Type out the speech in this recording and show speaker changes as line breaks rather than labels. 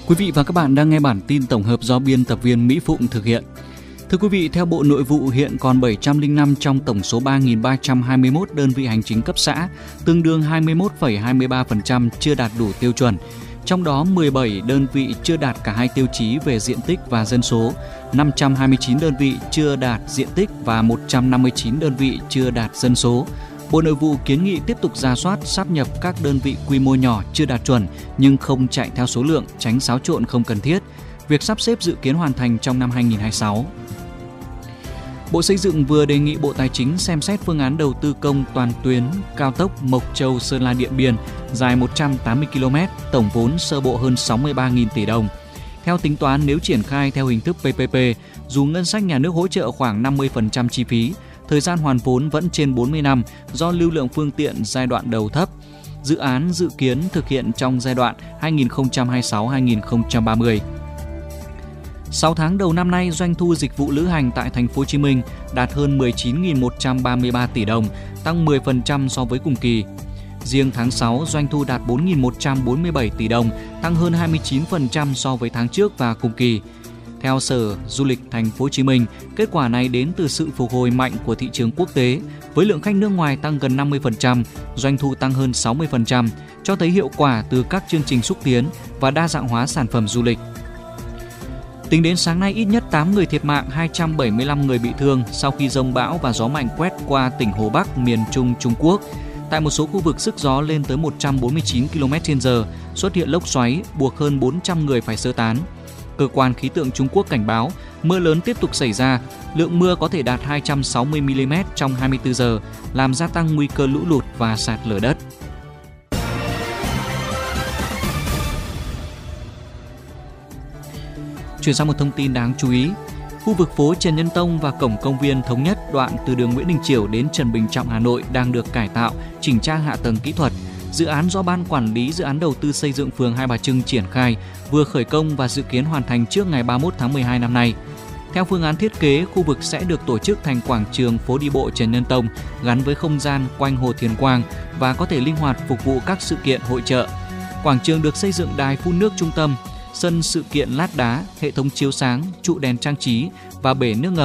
Quý vị và các bạn đang nghe bản tin tổng hợp do biên tập viên Mỹ Phụng thực hiện. Thưa quý vị, theo Bộ Nội vụ, hiện còn 705 trong tổng số 3.321 đơn vị hành chính cấp xã, tương đương 21,23% chưa đạt đủ tiêu chuẩn. Trong đó 17 đơn vị chưa đạt cả hai tiêu chí về diện tích và dân số, 529 đơn vị chưa đạt diện tích và 159 đơn vị chưa đạt dân số. Bộ Nội vụ kiến nghị tiếp tục rà soát, sáp nhập các đơn vị quy mô nhỏ chưa đạt chuẩn nhưng không chạy theo số lượng, tránh xáo trộn không cần thiết. Việc sắp xếp dự kiến hoàn thành trong năm 2026. Bộ Xây dựng vừa đề nghị Bộ Tài chính xem xét phương án đầu tư công toàn tuyến cao tốc Mộc Châu - Sơn La - Điện Biên dài 180 km, tổng vốn sơ bộ hơn 63.000 tỷ đồng. Theo tính toán, nếu triển khai theo hình thức PPP, dù ngân sách nhà nước hỗ trợ khoảng 50% chi phí, thời gian hoàn vốn vẫn trên 40 năm do lưu lượng phương tiện giai đoạn đầu thấp. Dự án dự kiến thực hiện trong giai đoạn 2026-2030. 6 tháng đầu năm nay, doanh thu dịch vụ lữ hành tại thành phố Hồ Chí Minh đạt hơn 19.133 tỷ đồng, tăng 10% so với cùng kỳ. Riêng tháng 6, doanh thu đạt 4.147 tỷ đồng, tăng hơn 29% so với tháng trước và cùng kỳ. Theo Sở Du lịch thành phố Hồ Chí Minh, kết quả này đến từ sự phục hồi mạnh của thị trường quốc tế, với lượng khách nước ngoài tăng gần 50%, doanh thu tăng hơn 60%, cho thấy hiệu quả từ các chương trình xúc tiến và đa dạng hóa sản phẩm du lịch. Tính đến sáng nay, ít nhất 8 người thiệt mạng, 275 người bị thương sau khi dông bão và gió mạnh quét qua tỉnh Hồ Bắc, miền Trung Trung Quốc. Tại một số khu vực, sức gió lên tới 149 km/h, xuất hiện lốc xoáy, buộc hơn 400 người phải sơ tán. Cơ quan khí tượng Trung Quốc cảnh báo mưa lớn tiếp tục xảy ra, lượng mưa có thể đạt 260 mm trong 24 giờ, làm gia tăng nguy cơ lũ lụt và sạt lở đất. Chuyển sang một thông tin đáng chú ý. Khu vực phố Trần Nhân Tông và cổng công viên Thống Nhất, đoạn từ đường Nguyễn Đình Chiểu đến Trần Bình Trọng, Hà Nội đang được cải tạo, chỉnh trang hạ tầng kỹ thuật. Dự án do Ban Quản lý Dự án Đầu tư xây dựng phường Hai Bà Trưng triển khai, vừa khởi công và dự kiến hoàn thành trước ngày 31 tháng 12 năm nay. Theo phương án thiết kế, khu vực sẽ được tổ chức thành quảng trường phố đi bộ Trần Nhân Tông gắn với không gian quanh Hồ Thiền Quang và có thể linh hoạt phục vụ các sự kiện hội chợ. Quảng trường được xây dựng đài phun nước trung tâm, sân sự kiện lát đá, hệ thống chiếu sáng, trụ đèn trang trí và bể nước ngầm.